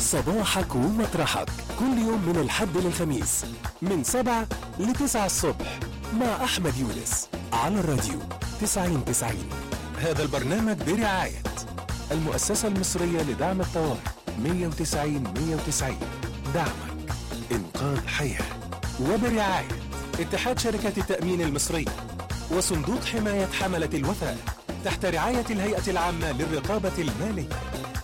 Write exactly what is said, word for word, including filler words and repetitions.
صباحك ومطرحك كل يوم من الحد للخميس من سبعة لتسعة الصبح مع أحمد يونس على الراديو تسعين تسعين. هذا البرنامج برعاية المؤسسة المصرية لدعم الطوارئ مية وتسعين مية وتسعين، دعمك إنقاذ حياة، وبرعاية اتحاد شركات التأمين المصري وصندوق حماية حملة الوفاء تحت رعاية الهيئة العامة للرقابة المالية.